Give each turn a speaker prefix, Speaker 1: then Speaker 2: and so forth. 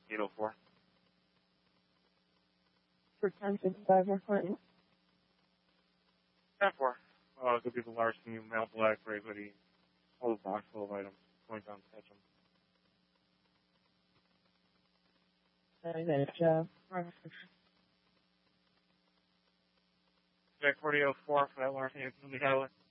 Speaker 1: 804.
Speaker 2: For 1055 North Clinton.
Speaker 1: 10-4. Could be the larceny, male black, gray hoodie, whole box full of items. Going down to catch them. Jack 4004 for that larceny, we got it.